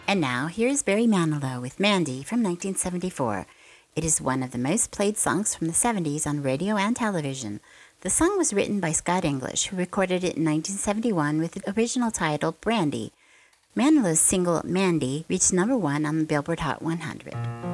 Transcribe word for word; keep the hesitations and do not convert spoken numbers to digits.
And now, here's Barry Manilow with Mandy from nineteen seventy-four. It is one of the most played songs from the seventies on radio and television. The song was written by Scott English, who recorded it in nineteen seventy-one with the original title Brandy. Manilow's single Mandy reached number one on the Billboard Hot one hundred.